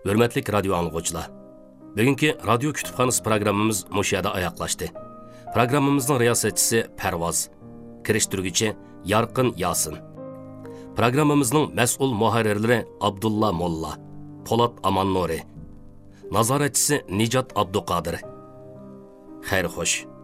Hürmetlik radyo anlıqçılar. Bugünkü radyo kütüphanesi programımız Moşyada ayaklaştı. Programımızın riyasetçisi Pervaz, kiriştirgüçi Yarqın Yasın. Programımızın məsul muharrirleri Abdullah Molla, Polat Aman Nuri, nazaretçisi Nicat Abduqadir. Xeyr xoş.